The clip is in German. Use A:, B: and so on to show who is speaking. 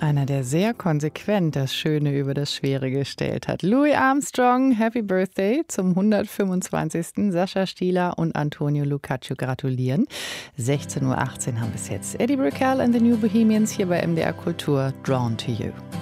A: Einer, der sehr konsequent das Schöne über das Schwere gestellt hat. Louis Armstrong, Happy Birthday zum 125. Sascha Stieler und Antonio Lucaccio gratulieren. 16:18 Uhr haben bis jetzt Eddie Brickell and the New Bohemians hier bei MDR Kultur. Drawn to You.